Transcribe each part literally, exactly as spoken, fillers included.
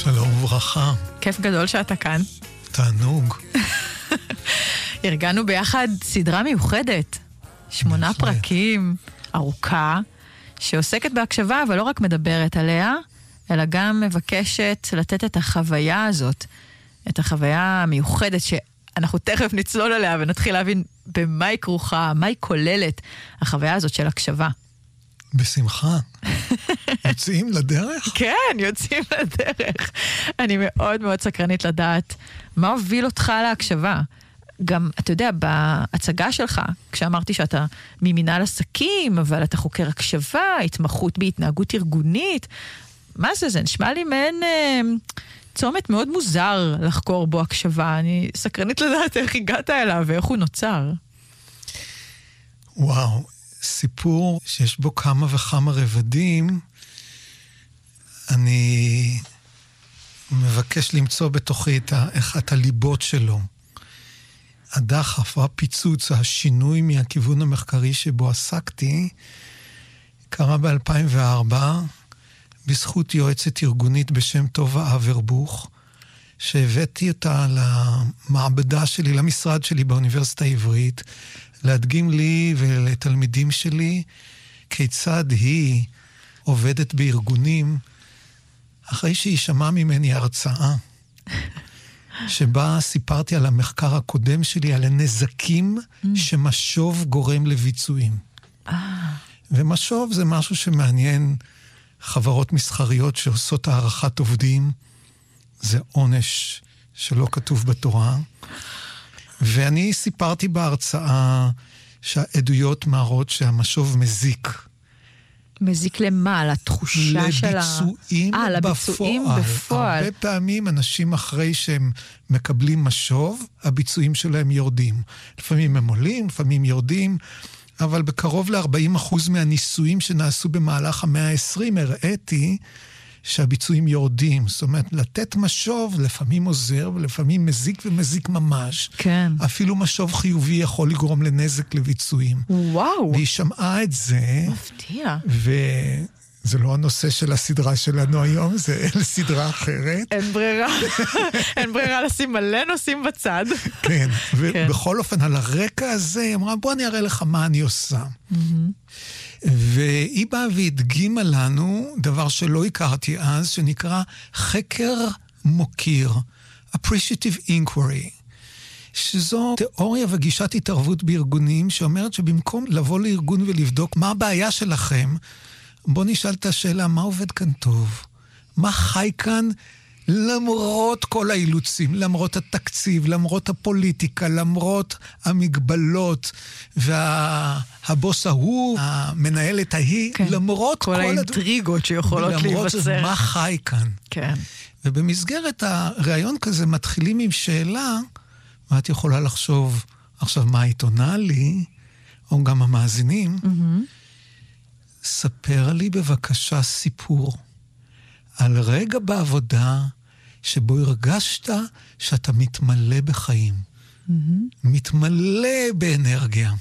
שלום וברכה. כיף גדול שאתה כאן. תענוג. ארגנו ביחד סדרה מיוחדת. שמונה בהחלט. פרקים, ארוכה, שעוסקת בהקשבה, אבל לא רק מדברת עליה, אלא גם מבקשת לתת את החוויה הזאת, את החוויה המיוחדת שאנחנו תכף נצלול עליה ונתחיל להבין במה היא כרוכה, מה היא כוללת, החוויה הזאת של הקשבה. בשמחה. יוצאים לדרך? כן, יוצאים לדרך. אני מאוד מאוד סקרנית לדעת מה הוביל אותך להקשבה. גם, אתה יודע, בהצגה שלך, כשאמרתי שאתה ממינהל עסקים, אבל אתה חוקר הקשבה, התמחות בהתנהגות ארגונית, מה זה? זה נשמע לי מעין אה, צומת מאוד מוזר לחקור בו הקשבה. אני סקרנית לדעת איך הגעת אליו ואיך הוא נוצר. וואו, סיפור שיש בו כמה וכמה רבדים. אני מבקש למצוא בתוכי את, ה, את הליבות שלו. הדחף, הפיצוץ, השינוי מהכיוון המחקרי שבו עסקתי, קרה ב-אלפיים וארבע, בזכות יועצת ארגונית בשם טובה אברבוך, שהבאתי אותה למעבדה שלי, למשרד שלי באוניברסיטה העברית, להדגים לי ולתלמידים שלי כיצד היא עובדת בארגונים, אחרי שהיא שמעה ממני הרצאה, שבה סיפרתי על המחקר הקודם שלי, על הנזקים mm. שמשוב גורם לביצועים. Ah. ומשוב זה משהו שמעניין חברות מסחריות שעושות הערכת עובדים, זה עונש שלא כתוב בתורה. ואני סיפרתי בהרצאה שהעדויות מראות שהמשוב מזיק. מזיק למה? לתחושה של ה... לביצועים אה, לביצועים בפועל. בפועל. הרבה פעמים אנשים אחרי שהם מקבלים משוב, הביצועים שלהם יורדים. לפעמים הם עולים, לפעמים יורדים, אבל בקרוב ל-ארבעים אחוז מהניסויים שנעשו במהלך המאה ה-עשרים, הראיתי שהביצועים יורדים. זאת אומרת, לתת משוב לפעמים עוזר, ולפעמים מזיק ומזיק ממש. כן. אפילו משוב חיובי יכול לגרום לנזק לביצועים. וואו. והיא שמעה את זה. מפתיע. וזה לא הנושא של הסדרה שלנו היום, זה סדרה אחרת. אין ברירה. אין ברירה לשים מלא נושאים בצד. כן. ובכל אופן, על הרקע הזה, היא אמרה, בוא אני אראה לך מה אני עושה. והיא באה והדגימה לנו דבר שלא הכרתי אז, שנקרא חקר מוקיר, appreciative inquiry, שזו תיאוריה וגישת התערבות בארגונים, שאומרת שבמקום לבוא לארגון ולבדוק מה הבעיה שלכם, בוא נשאל את השאלה, מה עובד כאן טוב? מה חי כאן למרות כל האילוצים, למרות התקציב, למרות הפוליטיקה, למרות המגבלות, והבוס ההוא, המנהלת ההיא, כן. למרות כל, כל האינטריגות שיכולות להיווצר. למרות זה, מה חי כאן? כן. ובמסגרת הרעיון כזה מתחילים עם שאלה, ואת יכולה לחשוב, עכשיו מה היית עונה לי, או גם המאזינים, mm-hmm. ספר לי בבקשה סיפור. על רגע בעבודה שבו הרגשת שאתה מתמלא בחיים. Mm-hmm. מתמלא באנרגיה.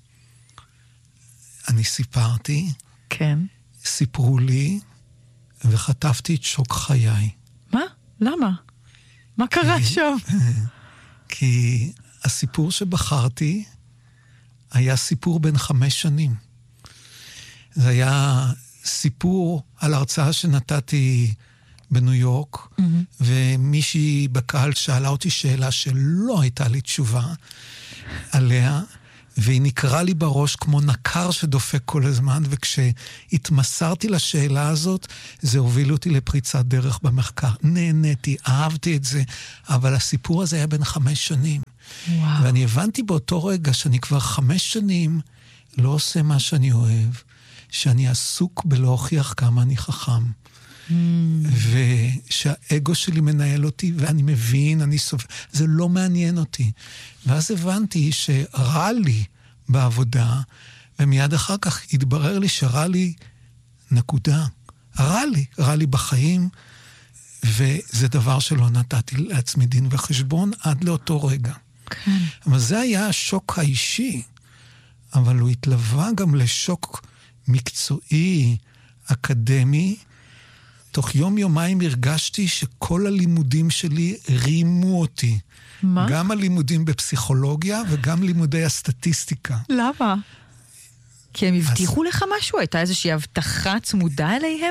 אני סיפרתי, כן. סיפרו לי, וחטפתי את שוק חיי. מה? למה? מה קרה כי, שם? כי הסיפור שבחרתי היה סיפור בן חמש שנים. זה היה סיפור על הרצאה שנתתי בניו יורק, mm-hmm. ומישהי בקהל שאלה אותי שאלה שלא הייתה לי תשובה עליה, והיא נקרא לי בראש כמו נקר שדופק כל הזמן, וכשהתמסרתי לשאלה הזאת, זה הוביל אותי לפריצת דרך במחקר. נהניתי, אהבתי את זה, אבל הסיפור הזה היה בין חמש שנים. וואו. ואני הבנתי באותו רגע שאני כבר חמש שנים לא עושה מה שאני אוהב, שאני עסוק בלהוכיח כמה אני חכם. Mm. ושהאגו שלי מנהל אותי, ואני מבין, אני סובל, זה לא מעניין אותי. ואז הבנתי שרע לי בעבודה, ומיד אחר כך התברר לי שרע לי נקודה. רע לי, רע לי בחיים, וזה דבר שלא נתתי לעצמי דין וחשבון עד לאותו רגע. כן. אבל זה היה השוק האישי, אבל הוא התלווה גם לשוק מקצועי, אקדמי. תוך יום יומיים הרגשתי שכל הלימודים שלי רימו אותי. מה? גם הלימודים בפסיכולוגיה וגם לימודי הסטטיסטיקה. למה? כי הם הבטיחו לך משהו? הייתה איזושהי הבטחה צמודה אליהם?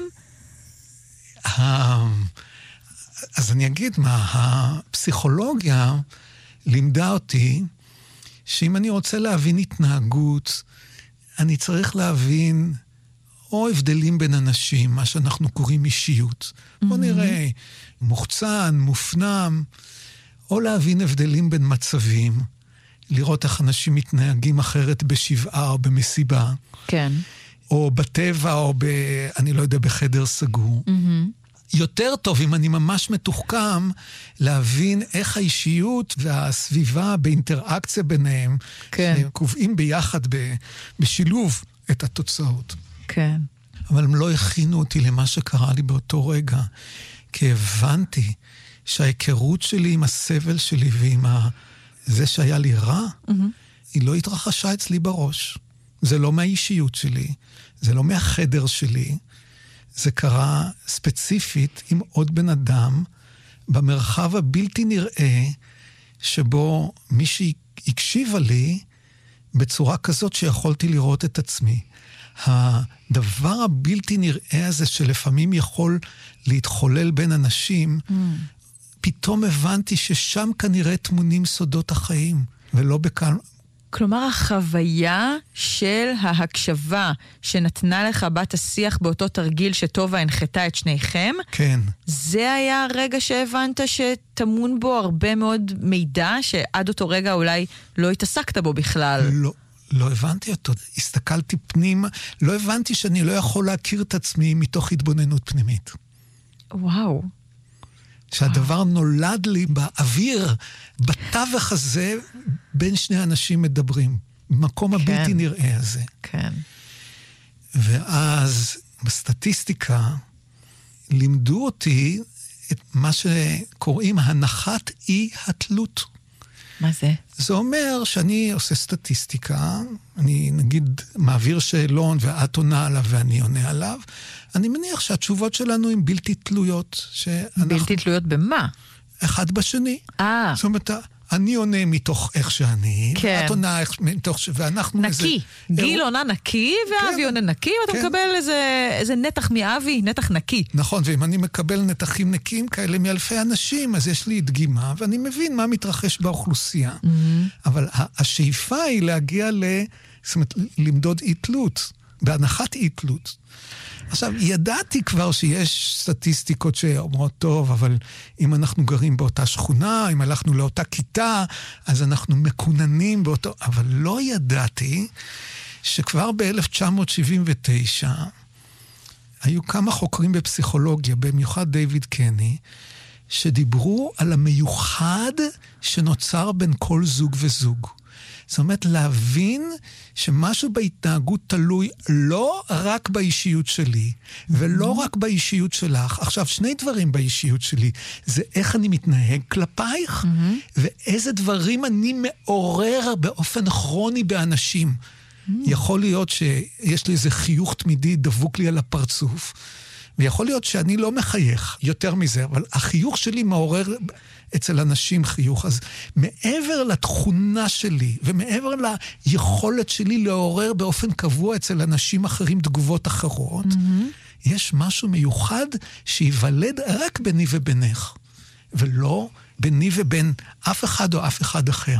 אז אני אגיד מה, הפסיכולוגיה לימדה אותי שאם אני רוצה להבין התנהגות, אני צריך להבין או הבדלים בין אנשים, מה שאנחנו קוראים אישיות. Mm-hmm. בוא נראה, מוחצן, מופנם, או להבין הבדלים בין מצבים, לראות איך אנשים מתנהגים אחרת בשבעה או במסיבה. כן. או בטבע או ב... אני לא יודע, בחדר סגור. Mm-hmm. יותר טוב, אם אני ממש מתוחכם, להבין איך האישיות והסביבה באינטראקציה ביניהם, כן. שקובעים ביחד ב... בשילוב את התוצאות. כן. אבל הם לא הכינו אותי למה שקרה לי באותו רגע, כי הבנתי שההיכרות שלי עם הסבל שלי ועם ה... זה שהיה לי רע, mm-hmm. היא לא התרחשה אצלי בראש. זה לא מהאישיות שלי, זה לא מהחדר שלי, זה קרה ספציפית עם עוד בן אדם, במרחב הבלתי נראה, שבו מישהי הקשיבה לי, בצורה כזאת שיכולתי לראות את עצמי. הדבר הבלתי נראה הזה, שלפעמים יכול להתחולל בין אנשים, mm. פתאום הבנתי ששם כנראה תמונים סודות החיים, ולא בכאן... כלומר, החוויה של ההקשבה שנתנה לך בת השיח באותו תרגיל שטובה הנחתה את שניכם, כן. זה היה הרגע שהבנת שתמון בו הרבה מאוד מידע, שעד אותו רגע אולי לא התעסקת בו בכלל. לא, לא הבנתי אותו. הסתכלתי פנימה, לא הבנתי שאני לא יכול להכיר את עצמי מתוך התבוננות פנימית. וואו. שהדבר נולד לי באוויר, בתווך הזה, בין שני אנשים מדברים. במקום הבלתי נראה הזה. כן. ואז בסטטיסטיקה לימדו אותי את מה שקוראים הנחת אי התלות. מה זה? זה אומר שאני עושה סטטיסטיקה, אני נגיד מעביר שאלון ואת עונה עליו ואני עונה עליו, אני מניח שהתשובות שלנו הן בלתי תלויות. שאנחנו... בלתי תלויות במה? אחד בשני. אה. זאת אומרת, אני עונה מתוך איך שאני, כן. ואת עונה מתוך ש... ואנחנו... נקי. איזה... גיל עונה נקי, ואבי כן. עונה נקי, ואתה כן. מקבל איזה, איזה נתח מאבי, נתח נקי. נכון, ואם אני מקבל נתחים נקיים כאלה מאלפי אנשים, אז יש לי דגימה, ואני מבין מה מתרחש באוכלוסייה. Mm-hmm. אבל השאיפה היא להגיע ל... זאת אומרת, למדוד אי תלות, בהנחת אי תלות. עכשיו, ידעתי כבר שיש סטטיסטיקות שאומרות, טוב, אבל אם אנחנו גרים באותה שכונה, אם הלכנו לאותה כיתה, אז אנחנו מקוננים באותו... אבל לא ידעתי שכבר ב-אלף תשע מאות שבעים ותשע היו כמה חוקרים בפסיכולוגיה, במיוחד דיוויד קני, שדיברו על המיוחד שנוצר בין כל זוג וזוג. זאת אומרת, להבין שמשהו בהתנהגות תלוי לא רק באישיות שלי, ולא רק באישיות שלך. עכשיו, שני דברים באישיות שלי, זה איך אני מתנהג כלפייך, ואיזה דברים אני מעורר באופן כרוני באנשים. יכול להיות שיש לי איזה חיוך תמידי דבוק לי על הפרצוף, ויכול להיות שאני לא מחייך יותר מזה, אבל החיוך שלי מעורר אצל אנשים חיוך. אז מעבר לתכונה שלי, ומעבר ליכולת שלי לעורר באופן קבוע אצל אנשים אחרים תגובות אחרות, mm-hmm. יש משהו מיוחד שיוולד רק ביני ובינך, ולא ביני ובין אף אחד או אף אחד אחר.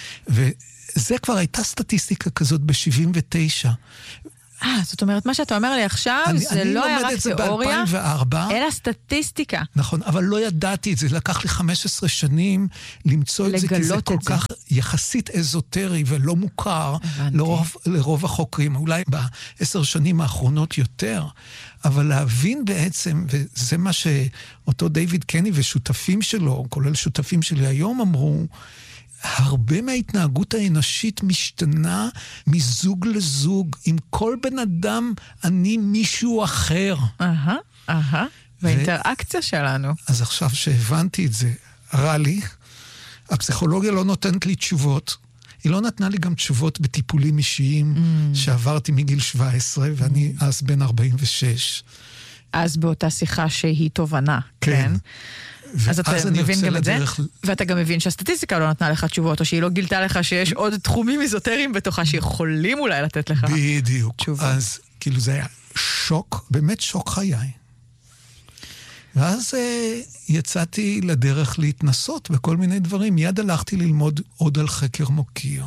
וזה כבר הייתה סטטיסטיקה כזאת ב-שבעים ותשע. אה, זאת אומרת, מה שאתה אומר לי עכשיו, אני, זה אני לא היה רק תיאוריה, ב-אלפיים וארבע, אלא סטטיסטיקה. נכון, אבל לא ידעתי את זה. לקח לי חמש עשרה שנים למצוא את זה, כי זה כל כך יחסית אזוטרי ולא מוכר לרוב, לרוב החוקרים, אולי בעשר שנים האחרונות יותר, אבל להבין בעצם, וזה מה שאותו דיוויד קני ושותפים שלו, כולל שותפים שלי היום אמרו, הרבה מההתנהגות האנושית משתנה מזוג לזוג. עם כל בן אדם אני מישהו אחר. אהה, אהה. והאינטראקציה שלנו. אז עכשיו שהבנתי את זה, רע לי, הפסיכולוגיה לא נותנת לי תשובות. היא לא נתנה לי גם תשובות בטיפולים אישיים, mm. שעברתי מגיל שבע עשרה, ואני אז בן ארבעים ושש. אז באותה שיחה שהיא תובנה, כן? כן? אז אתה מבין גם את זה, לדרך... ואתה גם מבין שהסטטיסטיקה לא נתנה לך תשובות, או שהיא לא גילתה לך שיש עוד תחומים איזוטריים בתוכה שיכולים אולי לתת לך בדיוק. תשובות. אז כאילו זה היה שוק, באמת שוק חיי. ואז uh, יצאתי לדרך להתנסות בכל מיני דברים. מיד הלכתי ללמוד עוד על חקר מוקיר.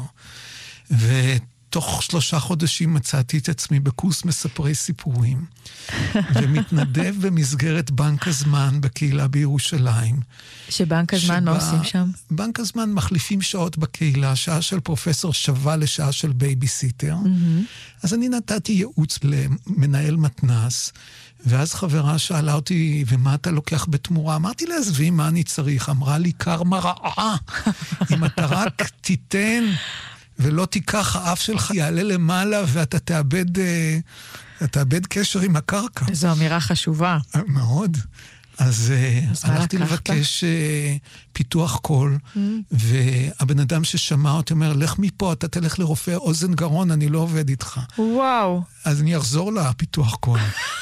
ותוך שלושה חודשים מצאתי את עצמי בקורס מספרי סיפורים. ומתנדב במסגרת בנק הזמן בקהילה בירושלים. שבנק הזמן, שבה, מה עושים שם? בנק הזמן מחליפים שעות בקהילה, שעה של פרופסור שווה לשעה של בייביסיטר. Mm-hmm. אז אני נתתי ייעוץ למנהל מתנס, ואז חברה שאלה אותי, ומה אתה לוקח בתמורה? אמרתי לה, עזבי, מה אני צריך? אמרה לי, קרמה רעה. אם אתה רק תיתן ולא תיקח, האף שלך יעלה למעלה, ואתה תאבד, אתה תאבד קשר עם הקרקע. זו אמירה חשובה. מאוד. אז, אז הלכתי לבקש פיתוח קול, mm. והבן אדם ששמע אותי אומר, לך מפה, אתה תלך לרופא אוזן גרון, אני לא עובד איתך. וואו. אז אני אחזור לפיתוח קול.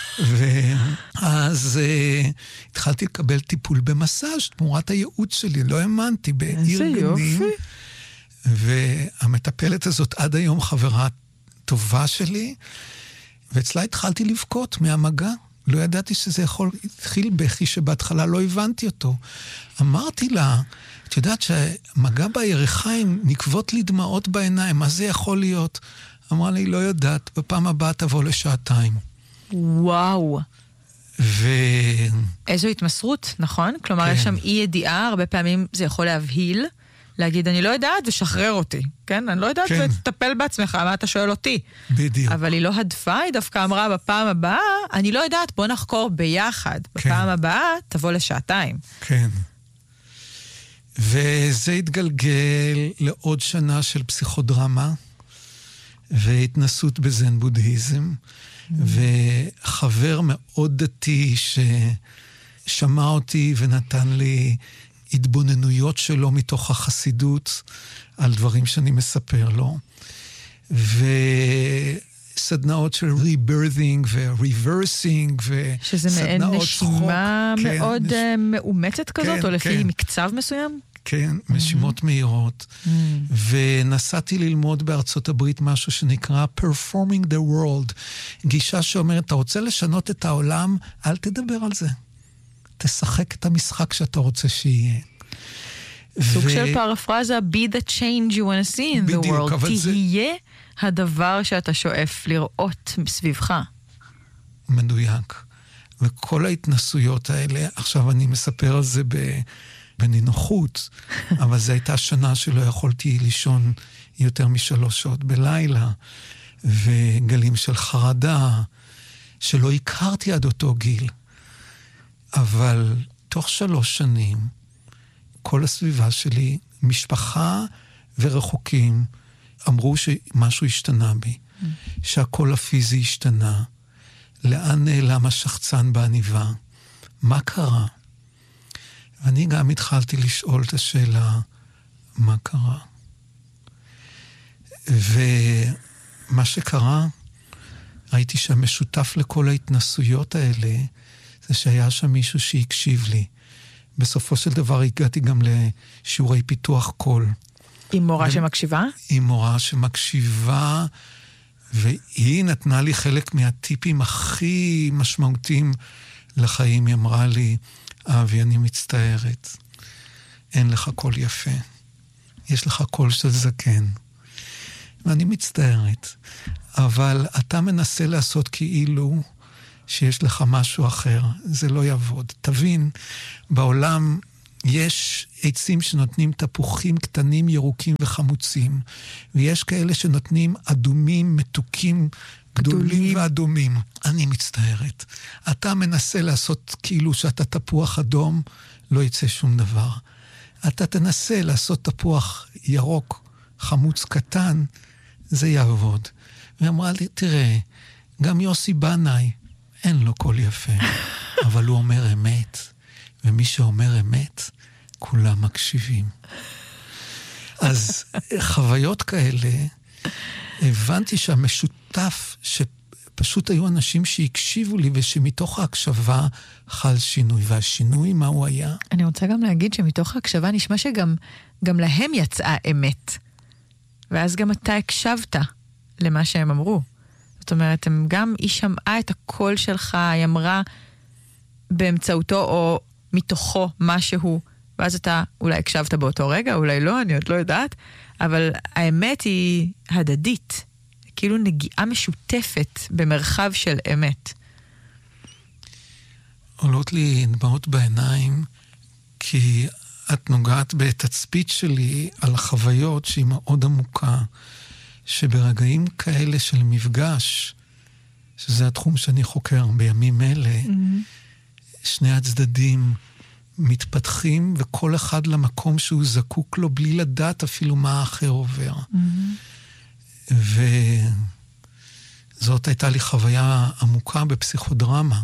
ואז התחלתי לקבל טיפול במסאז' תמורת הייעוץ שלי, לא האמנתי, בעיר גנים. והמטפלת הזאת עד היום חברה טובה שלי, ואצלה התחלתי לבכות מהמגע. לא ידעתי שזה יכול, התחיל בכי שבהתחלה לא הבנתי אותו. אמרתי לה, את יודעת שהמגע בירכיים נקבות לי דמעות בעיניים, מה זה יכול להיות? אמרה לי, לא יודעת, בפעם הבאה תבוא לשעתיים. וואו. ו... איזו התמסרות, נכון? כלומר, כן. יש שם אי ידיעה, הרבה פעמים זה יכול להבהיל, להגיד, אני לא יודעת ושחרר אותי, כן? אני לא יודעת כן. ותטפל בעצמך, מה אתה שואל אותי? בדיוק. אבל היא לא הדפה, היא דווקא אמרה בפעם הבאה, אני לא יודעת, בוא נחקור ביחד. כן. בפעם הבאה, תבוא לשעתיים. כן. וזה התגלגל לעוד שנה של פסיכודרמה, והתנסות בזן בודהיזם, mm. וחבר מאוד דתי ששמע אותי ונתן לי התבוננויות שלו מתוך החסידות על דברים שאני מספר לו. וסדנאות של rebirthing ו-reversing וסדנאות צחוק. שזה מעין נשימה כן, מאוד נש... מאומצת כזאת, כן, או לפי כן. מקצב מסוים? כן, נשימות mm-hmm. מהירות. Mm-hmm. ונסעתי ללמוד בארצות הברית משהו שנקרא Performing the World. גישה שאומרת, אתה רוצה לשנות את העולם, אל תדבר על זה. תשחק את המשחק שאתה רוצה שיהיה. סוג ו... של פרפרזה, be the change you want to see in בדיוק, the world. תהיה זה... הדבר שאתה שואף לראות מסביבך. מדויק. וכל ההתנסויות האלה, עכשיו אני מספר על זה ב... בנינוחות, אבל זו הייתה שנה שלא יכולתי לישון יותר משלוש שעות בלילה, וגלים של חרדה, שלא הכרתי עד אותו גיל. אבל תוך שלוש שנים, כל הסביבה שלי, משפחה ורחוקים, אמרו שמשהו השתנה בי, mm. שהכל הפיזי השתנה, לאן נעלם השחצן בעניבה, מה קרה? ואני גם התחלתי לשאול את השאלה, מה קרה? ומה שקרה, ראיתי שהמשותף לכל ההתנסויות האלה, זה שהיה שם מישהו שהקשיב לי. בסופו של דבר הגעתי גם לשיעורי פיתוח קול. עם מורה ו... שמקשיבה? עם מורה שמקשיבה, והיא נתנה לי חלק מהטיפים הכי משמעותיים לחיים. היא אמרה לי, אבי, אני מצטערת. אין לך קול יפה. יש לך קול של זקן. ואני מצטערת. אבל אתה מנסה לעשות כאילו שיש לך משהו אחר. זה לא יעבוד. תבין, בעולם יש עצים שנותנים תפוחים קטנים, ירוקים וחמוצים. ויש כאלה שנותנים אדומים, מתוקים, גדולים ואדומים. אני מצטערת. אתה מנסה לעשות כאילו שאתה תפוח אדום, לא יצא שום דבר. אתה תנסה לעשות תפוח ירוק, חמוץ קטן, זה יעבוד. ואמרה לי, תראה, גם יוסי בנאי, אין לו קול יפה, אבל הוא אומר אמת, ומי שאומר אמת, כולם מקשיבים. אז חוויות כאלה, הבנתי שהמשותף פשוט היו אנשים שהקשיבו לי, ושמתוך ההקשבה חל שינוי. והשינוי, מה הוא היה? אני רוצה גם להגיד שמתוך ההקשבה נשמע שגם גם להם יצאה אמת. ואז גם אתה הקשבת למה שהם אמרו. זאת אומרת, הם גם, היא שמעה את הקול שלך, היא אמרה באמצעותו או מתוכו משהו, ואז אתה אולי הקשבת באותו רגע, אולי לא, אני עוד לא יודעת, אבל האמת היא הדדית. כאילו נגיעה משותפת במרחב של אמת. עולות לי דמעות בעיניים, כי את נוגעת בתצפית שלי על החוויות שהיא מאוד עמוקה, שברגעים כאלה של מפגש, שזה התחום שאני חוקר בימים אלה, mm-hmm. שני הצדדים מתפתחים, וכל אחד למקום שהוא זקוק לו, בלי לדעת אפילו מה האחר עובר. Mm-hmm. וזאת הייתה לי חוויה עמוקה בפסיכודרמה,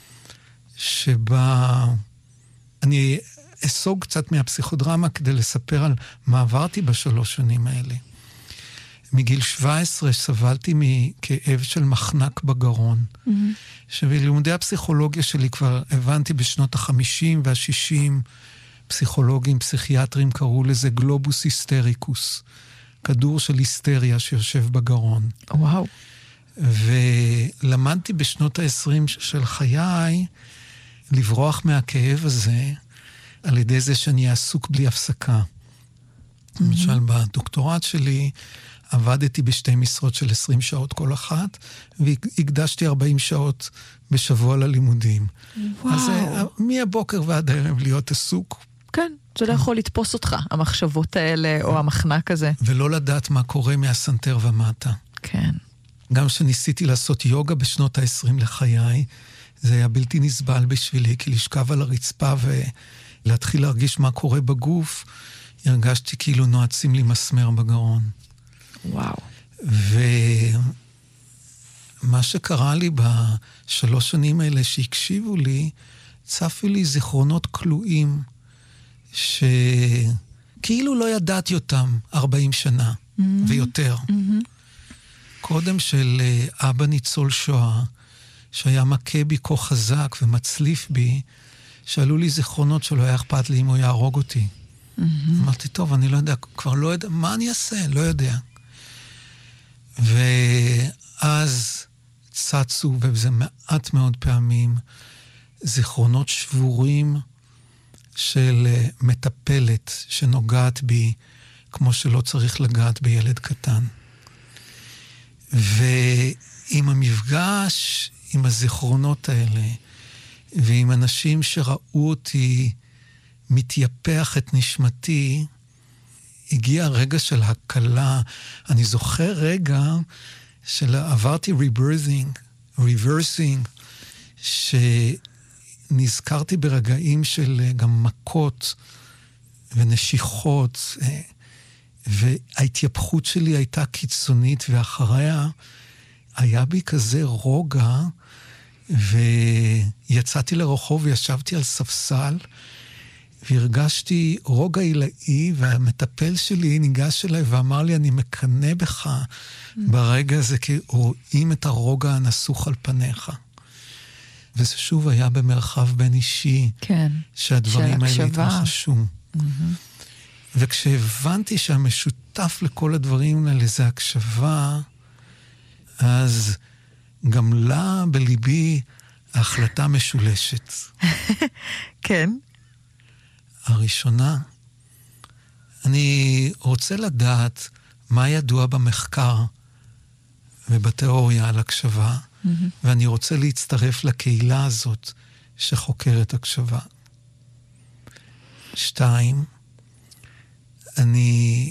שבה אני אסוג קצת מהפסיכודרמה כדי לספר על מה עברתי בשלוש שנים האלה. מגיל שבע עשרה סבלתי מכאב של מחנק בגרון, mm-hmm. שבלימודי הפסיכולוגיה שלי כבר הבנתי בשנות החמישים והשישים, פסיכולוגים, פסיכיאטרים קראו לזה גלובוס היסטריקוס, כדור של היסטריה שיושב בגרון. וואו. ולמדתי בשנות ה-עשרים של חיי לברוח מהכאב הזה, על ידי זה שאני עסוק בלי הפסקה. Mm-hmm. למשל, בדוקטורט שלי עבדתי בשתי משרות של עשרים שעות כל אחת, והקדשתי ארבעים שעות בשבוע ללימודים. וואו. אז מהבוקר ועד הערב להיות עסוק. כן, זה לא יכול לתפוס אותך, המחשבות האלה או המחנק הזה. ולא לדעת מה קורה מהסנטר ומטה. כן. גם כשניסיתי לעשות יוגה בשנות ה-עשרים לחיי, זה היה בלתי נסבל בשבילי, כי לשכב על הרצפה ולהתחיל להרגיש מה קורה בגוף, הרגשתי כאילו נועצים לי מסמר בגרון. וואו. ומה שקרה לי בשלוש שנים האלה שהקשיבו לי, צפו לי זיכרונות כלואים, שכאילו לא ידעתי אותם ארבעים שנה mm-hmm. ויותר. Mm-hmm. קודם של אבא ניצול שואה, שהיה מכה בי כה חזק ומצליף בי, שעלו לי זיכרונות שלא היה אכפת לי אם הוא יהרוג אותי. Mm-hmm. אמרתי, טוב, אני לא יודע, כבר לא יודע, מה אני אעשה? לא יודע. ואז צצו, וזה מעט מאוד פעמים, זיכרונות שבורים של מטפלת שנוגעת בי, כמו שלא צריך לגעת בילד קטן. ועם המפגש, עם הזיכרונות האלה, ועם אנשים שראו אותי מתייפח את נשמתי, הגיע הרגע של הקלה. אני זוכר רגע של עברתי rebirthing, reversing, שנזכרתי ברגעים של גם מכות ונשיכות, וההתייפחות שלי הייתה קיצונית, ואחריה היה בי כזה רוגע, ויצאתי לרחוב וישבתי על ספסל, והרגשתי רוגע עילאי, והמטפל שלי ניגש אליי ואמר לי, אני מקנא בך mm. ברגע הזה, כי רואים את הרוגע הנסוך על פניך. וזה שוב היה במרחב בין אישי, כן, שהדברים האלה התרחשו. Mm-hmm. וכשהבנתי שהמשותף לכל הדברים האלה זה הקשבה, אז גם לה בליבי ההחלטה משולשת. כן. הראשונה, אני רוצה לדעת מה ידוע במחקר ובתיאוריה על הקשבה, mm-hmm. ואני רוצה להצטרף לקהילה הזאת שחוקרת הקשבה. שתיים, אני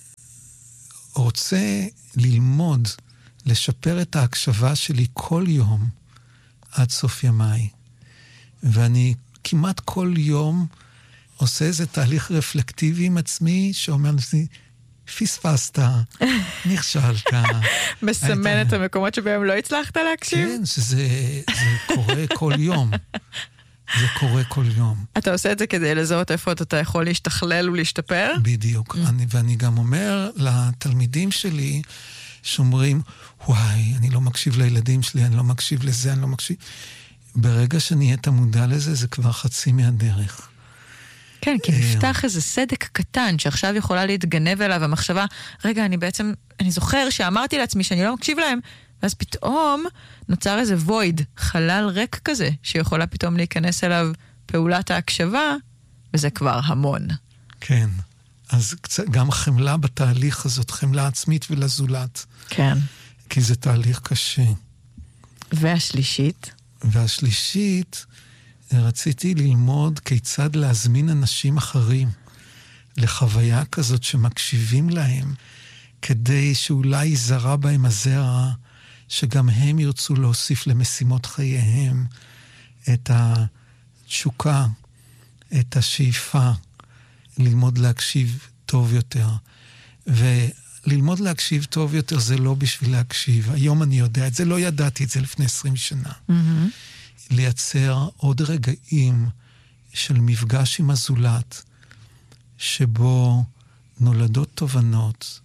רוצה ללמוד, לשפר את ההקשבה שלי כל יום עד סוף ימיי. ואני כמעט כל יום עושה איזה תהליך רפלקטיבי עם עצמי, שאומר לי, פספסת, נכשלת. מסמן את המקומות שבהם לא הצלחת להקשיב? כן, שזה קורה כל יום. זה קורה כל יום. אתה עושה את זה כדי לזהות איפה אתה יכול להשתכלל ולהשתפר? בדיוק. אני, ואני גם אומר לתלמידים שלי, שאומרים, וואי, אני לא מקשיב לילדים שלי, אני לא מקשיב לזה, אני לא מקשיב. ברגע שנהיית מודע לזה, זה כבר חצי מהדרך. כן, כי נפתח איזה סדק קטן, שעכשיו יכולה להתגנב אליו המחשבה, רגע, אני בעצם, אני זוכר שאמרתי לעצמי שאני לא מקשיב להם, ואז פתאום נוצר איזה וויד, חלל ריק כזה, שיכולה פתאום להיכנס אליו פעולת ההקשבה, וזה כבר המון. כן, אז גם חמלה בתהליך הזאת, חמלה עצמית ולזולת. כן. כי זה תהליך קשה. והשלישית? והשלישית, רציתי ללמוד כיצד להזמין אנשים אחרים לחוויה כזאת שמקשיבים להם, כדי שאולי יזרע בהם הזרע, שגם הם ירצו להוסיף למשימות חייהם את התשוקה, את השאיפה, ללמוד להקשיב טוב יותר. וללמוד להקשיב טוב יותר זה לא בשביל להקשיב. היום אני יודע את זה, לא ידעתי את זה לפני עשרים שנה. Mm-hmm. לייצר עוד רגעים של מפגש עם הזולת, שבו נולדות תובנות,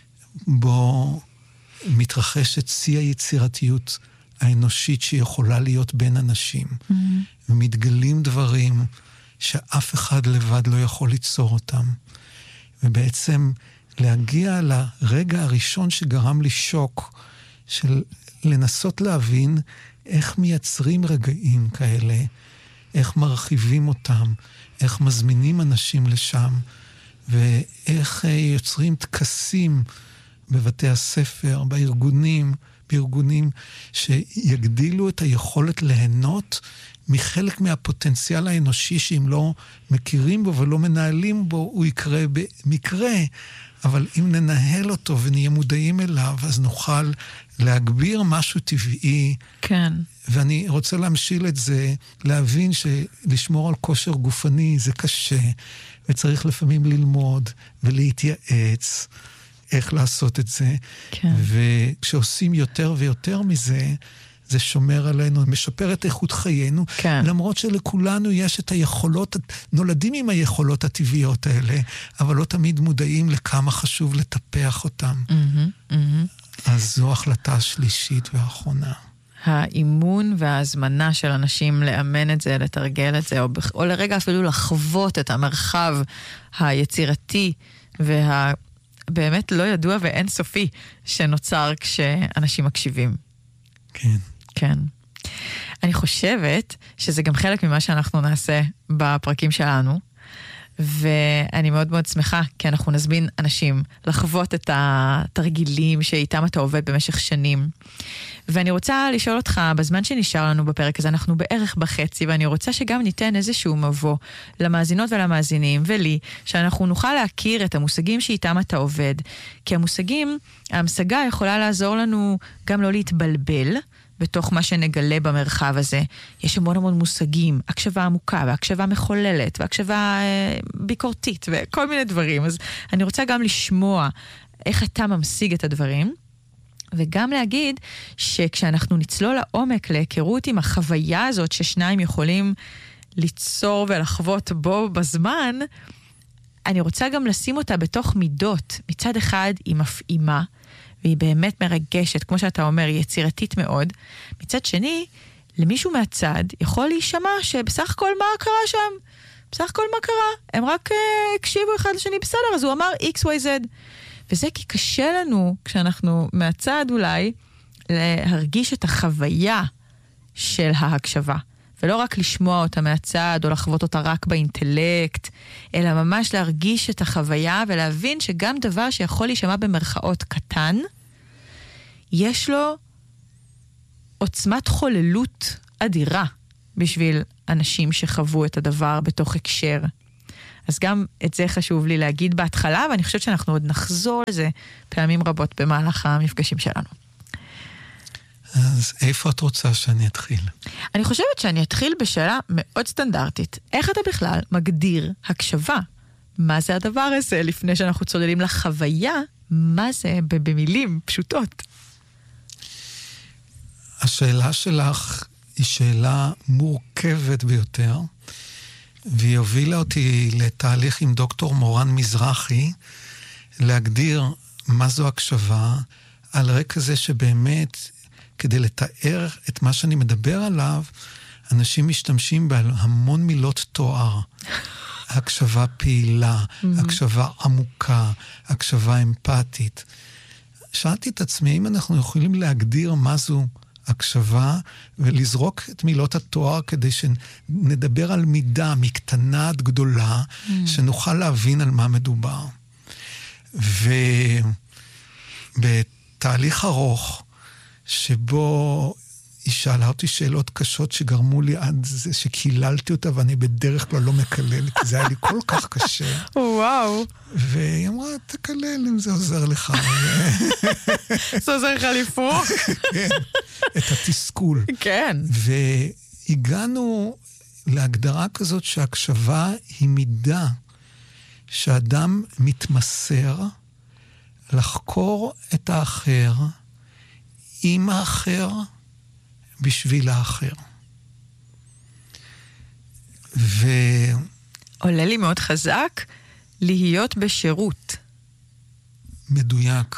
בו מתרחשת שיא היצירתיות האנושית שיכולה להיות בין אנשים, mm-hmm. ומתגלים דברים שאף אחד לבד לא יכול ליצור אותם. ובעצם להגיע לרגע הראשון שגרם לי שוק, של לנסות להבין איך מייצרים רגעים כאלה, איך מרחיבים אותם, איך מזמינים אנשים לשם, ואיך יוצרים תקסים בבתי הספר, בארגונים, בארגונים שיגדילו את היכולת ליהנות מחלק מהפוטנציאל האנושי שאם לא מכירים בו ולא מנהלים בו, הוא יקרה במקרה. אבל אם ננהל אותו ונהיה מודעים אליו, אז נוכל להגביר משהו טבעי. כן. ואני רוצה להמשיל את זה, להבין שלשמור על כושר גופני זה קשה, וצריך לפעמים ללמוד ולהתייעץ איך לעשות את זה. כן. וכשעושים יותר ויותר מזה, זה שומר עלינו, משפר את איכות חיינו, כן. למרות שלכולנו יש את היכולות, נולדים עם היכולות הטבעיות האלה, אבל לא תמיד מודעים לכמה חשוב לטפח אותם. Mm-hmm, mm-hmm. אז זו החלטה השלישית והאחרונה. האימון וההזמנה של אנשים לאמן את זה, לתרגל את זה, או, או לרגע אפילו לחוות את המרחב היצירתי והבאמת לא ידוע ואין סופי שנוצר כשאנשים מקשיבים. כן. כן. אני חושבת שזה גם חלק ממה שאנחנו נעשה בפרקים שלנו, ואני מאוד מאוד שמחה, כי אנחנו נזמין אנשים לחוות את התרגילים שאיתם אתה עובד במשך שנים. ואני רוצה לשאול אותך, בזמן שנשאר לנו בפרק הזה, אנחנו בערך בחצי, ואני רוצה שגם ניתן איזשהו מבוא למאזינות ולמאזינים, ולי, שאנחנו נוכל להכיר את המושגים שאיתם אתה עובד. כי המושגים, ההמשגה יכולה לעזור לנו גם לא להתבלבל, בתוך מה שנגלה במרחב הזה. יש המון המון מושגים, הקשבה עמוקה, והקשבה מחוללת, והקשבה אה, ביקורתית, וכל מיני דברים. אז אני רוצה גם לשמוע איך אתה ממשיג את הדברים, וגם להגיד שכשאנחנו נצלול לעומק להיכרות עם החוויה הזאת ששניים יכולים ליצור ולחוות בו בזמן, אני רוצה גם לשים אותה בתוך מידות. מצד אחד היא מפעימה, והיא באמת מרגשת, כמו שאתה אומר, היא יצירתית מאוד. מצד שני, למישהו מהצד יכול להישמע שבסך הכל מה קרה שם? בסך הכל מה קרה? הם רק uh, הקשיבו אחד לשני בסדר, אז הוא אמר אקס וואי זד. וזה כי קשה לנו, כשאנחנו מהצד אולי, להרגיש את החוויה של ההקשבה. ולא רק לשמוע אותה מהצד, או לחוות אותה רק באינטלקט, אלא ממש להרגיש את החוויה, ולהבין שגם דבר שיכול להישמע במרכאות קטן, יש לו עוצמת חוללות אדירה, בשביל אנשים שחוו את הדבר בתוך הקשר. אז גם את זה חשוב לי להגיד בהתחלה, ואני חושבת שאנחנו עוד נחזור לזה פעמים רבות במהלך המפגשים שלנו. אז איפה את רוצה שאני אתחיל? אני חושבת שאני אתחיל בשאלה מאוד סטנדרטית. איך אתה בכלל מגדיר הקשבה? מה זה הדבר הזה לפני שאנחנו צוללים לחוויה? מה זה במילים פשוטות? השאלה שלך היא שאלה מורכבת ביותר, והיא הובילה אותי לתהליך עם דוקטור מורן מזרחי, להגדיר מה זו הקשבה, על רקע זה שבאמת, כדי לתאר את מה שאני מדבר עליו, אנשים משתמשים בהמון מילות תואר. הקשבה פעילה, הקשבה עמוקה, הקשבה אמפתית. שאלתי את עצמי, אם אנחנו יכולים להגדיר מה זו הקשבה, ולזרוק את מילות התואר כדי שנדבר על מידה מקטנה עד גדולה, שנוכל להבין על מה מדובר. ובתהליך ארוך, שבו היא שאלה אותי שאלות קשות שגרמו לי עד זה שקיללתי אותה, ואני בדרך כלל לא מקלל, כי זה היה לי כל כך קשה. וואו. והיא אמרה, תקלל אם זה עוזר לך. זה עוזר לך לפרוק? כן, את התסכול. כן. והגענו להגדרה כזאת שהקשבה היא מידה שאדם מתמסר לחקור את האחר עם האחר בשביל האחר. ו... עולה לי מאוד חזק להיות בשירות. מדויק.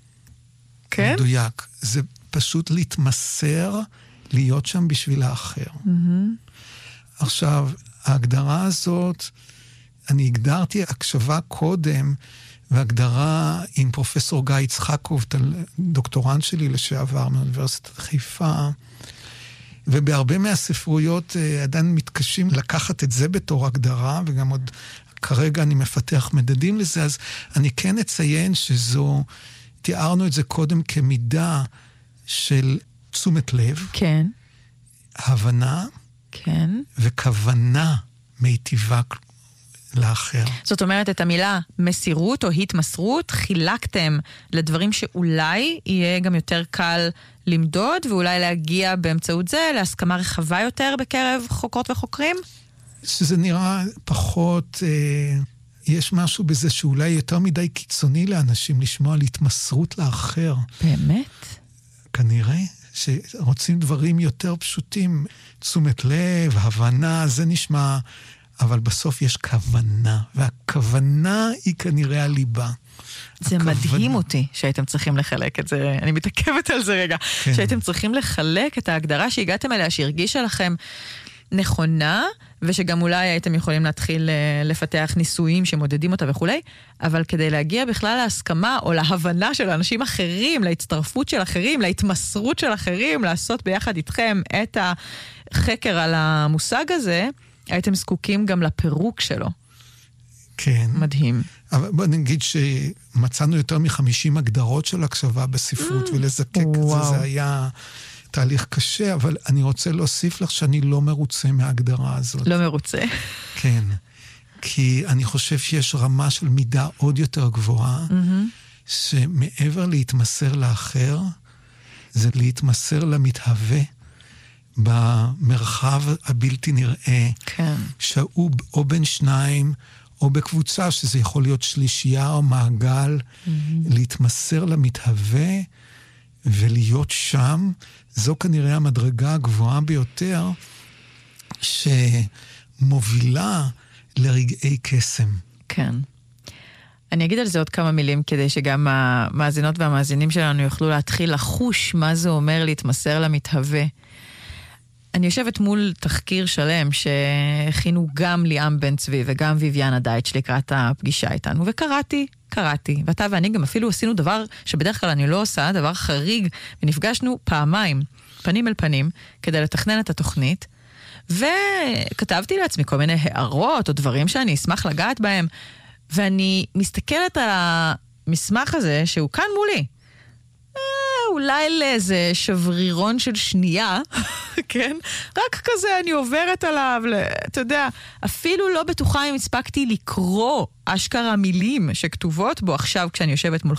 כן? מדויק. זה פשוט להתמסר, להיות שם בשביל האחר. Mm-hmm. עכשיו, ההגדרה הזאת, אני הגדרתי הקשבה קודם, והגדרה עם פרופסור גיא יצחקוב, דוקטורנט שלי לשעבר מאוניברסיטת חיפה, ובהרבה מהספרויות עדיין מתקשים לקחת את זה בתור הגדרה, וגם עוד כרגע אני מפתח מדדים לזה, אז אני כן אציין שזו, תיארנו את זה קודם כמידה של תשומת לב, כן. הבנה, כן. וכוונה מיטיבה לאחר. זאת אומרת, את המילה מסירות או התמסרות חילקתם לדברים שאולי יהיה גם יותר קל למדוד, ואולי להגיע באמצעות זה להסכמה רחבה יותר בקרב חוקרות וחוקרים? שזה נראה פחות, אה, יש משהו בזה שאולי יותר מדי קיצוני לאנשים לשמוע על התמסרות לאחר. באמת? כנראה שרוצים דברים יותר פשוטים, תשומת לב, הבנה, זה נשמע... אבל בסוף יש כוונה, והכוונה היא כנראה הליבה. זה הכוונה. מדהים אותי שהייתם צריכים לחלק את זה, אני מתעכבת על זה רגע, כן. שהייתם צריכים לחלק את ההגדרה שהגעתם אליה, שהרגישה לכם נכונה, ושגם אולי הייתם יכולים להתחיל לפתח ניסויים שמודדים אותה וכולי, אבל כדי להגיע בכלל להסכמה או להבנה של אנשים אחרים, להצטרפות של אחרים, להתמסרות של אחרים, לעשות ביחד איתכם את החקר על המושג הזה, הייתם זקוקים גם לפירוק שלו. כן. מדהים. אבל בוא נגיד שמצאנו יותר מחמישים הגדרות של הקשבה בספרות, ולזקק את זה, זה היה תהליך קשה, אבל אני רוצה להוסיף לך שאני לא מרוצה מההגדרה הזאת. לא מרוצה. כן. כי אני חושב שיש רמה של מידה עוד יותר גבוהה, שמעבר להתמסר לאחר, זה להתמסר למתהווה, במרחב הבלתי נראה, כן. שהוא או בין שניים, או בקבוצה, שזה יכול להיות שלישייה או מעגל, mm-hmm. להתמסר למתהווה ולהיות שם, זו כנראה המדרגה הגבוהה ביותר, שמובילה לרגעי קסם. כן. אני אגיד על זה עוד כמה מילים, כדי שגם המאזינות והמאזינים שלנו יוכלו להתחיל לחוש מה זה אומר להתמסר למתהווה. אני יושבת מול תחקיר שלם שהכינו גם ליאם בן צבי וגם ויביאנה דייטש לקראת הפגישה איתנו, וקראתי, קראתי, ואתה ואני גם אפילו עשינו דבר שבדרך כלל אני לא עושה, דבר חריג, ונפגשנו פעמיים, פנים אל פנים, כדי לתכנן את התוכנית, וכתבתי לעצמי כל מיני הערות או דברים שאני אשמח לגעת בהם, ואני מסתכלת על המסמך הזה שהוא כאן מולי, אולי לאיזה שברירון של שנייה, כן? רק כזה אני עוברת עליו, אתה יודע, אפילו לא בטוחה אם הספקתי לקרוא אשכרה מילים שכתובות בו עכשיו כשאני יושבת מולך.